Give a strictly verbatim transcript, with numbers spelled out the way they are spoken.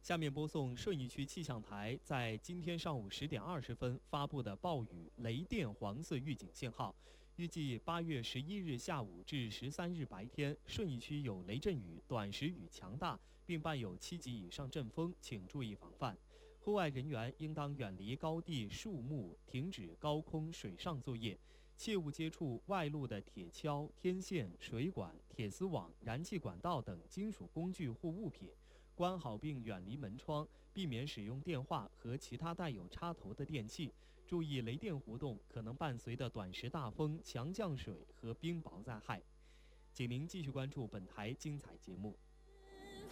下面播送顺义区气象台在今天上午十点二十分发布的暴雨雷电黄色预警信号。预计八月十一日下午至十三日白天，顺义区有雷阵雨、短时雨强大，并伴有七级以上阵风，请注意防范。户外人员应当远离高地、树木，停止高空、水上作业，切勿接触外露的铁锹、天线、水管、铁丝网、燃气管道等金属工具或物品。关好并远离门窗，避免使用电话和其他带有插头的电器。注意雷电活动可能伴随的短时大风、强降水和冰雹灾害。请您继续关注本台精彩节目。